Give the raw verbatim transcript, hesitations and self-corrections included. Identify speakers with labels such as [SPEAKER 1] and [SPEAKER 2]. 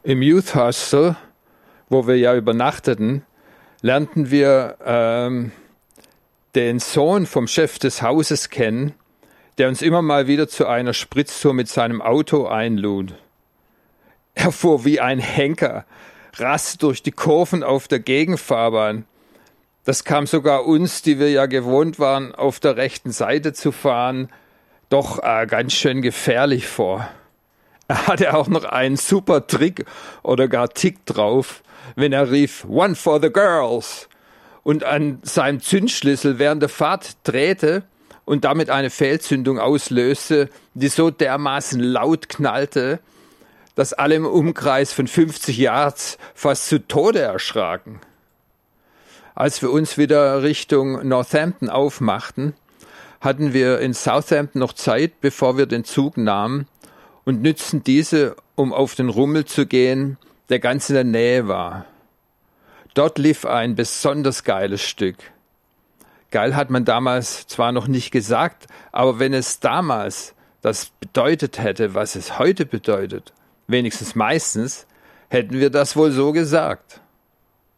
[SPEAKER 1] Im Youth Hostel, wo wir ja übernachteten, lernten wir ähm, den Sohn vom Chef des Hauses kennen, der uns immer mal wieder zu einer Spritztour mit seinem Auto einlud. Er fuhr wie ein Henker, raste durch die Kurven auf der Gegenfahrbahn. Das kam sogar uns, die wir ja gewohnt waren, auf der rechten Seite zu fahren, doch äh, ganz schön gefährlich vor. Er hatte auch noch einen super Trick oder gar Tick drauf, wenn er rief "One for the girls" und an seinem Zündschlüssel während der Fahrt drehte und damit eine Fehlzündung auslöste, die so dermaßen laut knallte, dass alle im Umkreis von fünfzig Yards fast zu Tode erschraken. Als wir uns wieder Richtung Northampton aufmachten, hatten wir in Southampton noch Zeit, bevor wir den Zug nahmen, und nützten diese, um auf den Rummel zu gehen, der ganz in der Nähe war. Dort lief ein besonders geiles Stück. Geil hat man damals zwar noch nicht gesagt, aber wenn es damals das bedeutet hätte, was es heute bedeutet, wenigstens meistens, hätten wir das wohl so gesagt.